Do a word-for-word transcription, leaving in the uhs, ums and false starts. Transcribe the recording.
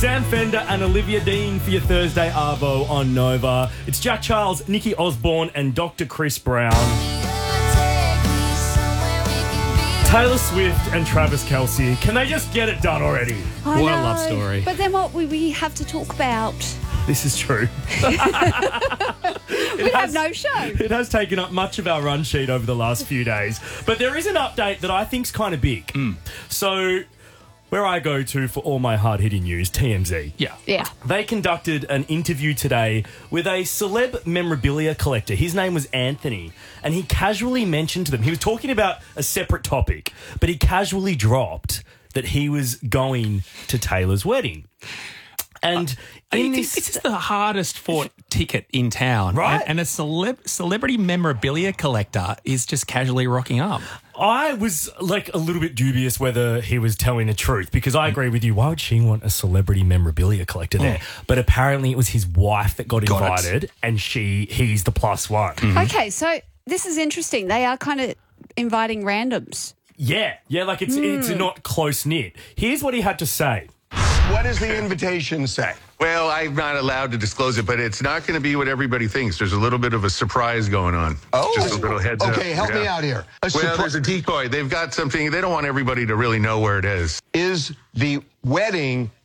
Dan Fender and Olivia Dean for your Thursday Arvo on Nova. It's Jack Charles, Nikki Osborne and Doctor Chris Brown. Taylor Swift and Travis Kelce. Can they just get it done already? I What a know, love story. But then what will we have to talk about? This is true. We has- have no show. It has taken up much of our run sheet over the last few days. But there is an update that I think's kind of big. So, where I go to for all my hard-hitting news, T M Z. Yeah. Yeah. They conducted an interview today with a celeb memorabilia collector. His name was Anthony, and he casually mentioned to them, he was talking about a separate topic, but he casually dropped that he was going to Taylor's wedding. And I in think this, this is the hardest fought ticket in town. Right. And, and a celeb, celebrity memorabilia collector is just casually rocking up. I was like a little bit dubious whether he was telling the truth, because I agree with you. Why would she want a celebrity memorabilia collector there? But apparently it was his wife that got, Got it. invited, and she he's the plus one. Okay, so this is interesting. They are kind of inviting randoms. Yeah, yeah, like it's it's not close knit. Here's what he had to say. What does the invitation say? Well, I'm not allowed to disclose it, but it's not going to be what everybody thinks. There's a little bit of a surprise going on. Oh, Just a little heads up. okay, help me Yeah. out here. A Well, surpri- there's a decoy. They've got something. They don't want everybody to really know where it is. Is the wedding